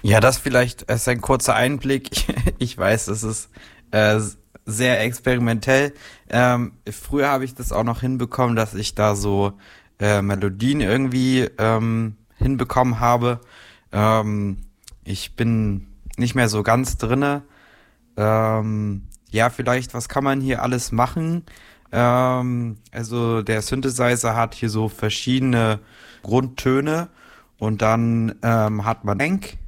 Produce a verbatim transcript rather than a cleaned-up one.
Ja, das vielleicht ist ein kurzer Einblick. Ich, ich weiß, es ist äh, sehr experimentell. Ähm, früher habe ich das auch noch hinbekommen, dass ich da so äh, Melodien irgendwie ähm, hinbekommen habe. Ähm, ich bin nicht mehr so ganz drinne. Ähm, ja, vielleicht, was kann man hier alles machen? Ähm, also der Synthesizer hat hier so verschiedene Grundtöne und dann ähm, hat man Bank.